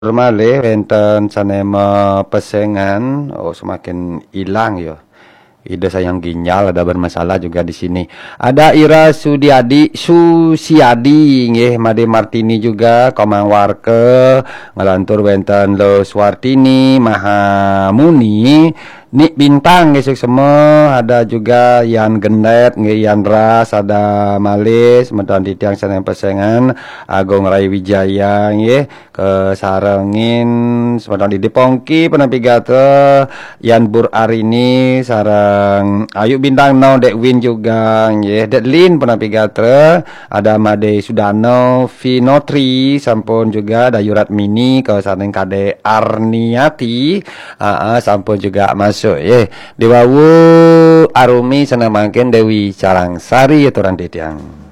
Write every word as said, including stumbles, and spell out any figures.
malih wenten sanema pesengan, oh semakin hilang ya. Ide sayang ginjal ada bermasalah juga di sini. Ada Ira Sudiadi, Susiadi, nggih, Made Martini juga, Komang Warke, ngalantur wenten Lo Swartini, Mahamuni, Nik Bintang, nggih semua, ada juga Yan Gendet, nggih Yan Ras, ada Malis, medan di tiang sana pesengan, Agung Rai Wijaya, nggih, ke sarengin, semedang di Depongki, penapigate, Yan Bur Arini, sarang Ayu Bintang no Dek Win juga, nggih, Dek Lin penapigate, ada Made Sudano, Vinotri, sampun juga ada Yurat Mini, ke sareng Kade Arniati, uh, uh, sampun juga masuk. Eh, Dewawu Arumi sana mangken Dewi Carangsari aturan Dediang.